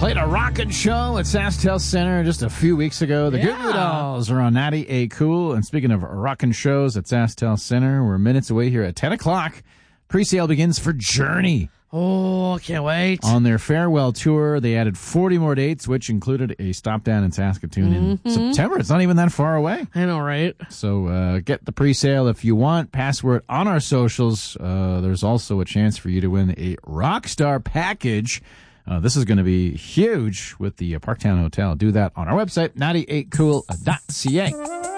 Played a rockin' show at SaskTel Center just a few weeks ago. The Goo Goo Dolls are on 98 Cool. And speaking of rockin' shows at SaskTel Center, we're minutes away here at 10 o'clock. Pre-sale begins for Journey. Oh, can't wait. On their farewell tour, they added 40 more dates, which included a stop down in Saskatoon in September. It's not even that far away. I know, right? So get the pre-sale if you want. Password on our socials. There's also a chance for you to win a Rockstar package. This is going to be huge with the Parktown Hotel. Do that on our website, 98cool.ca.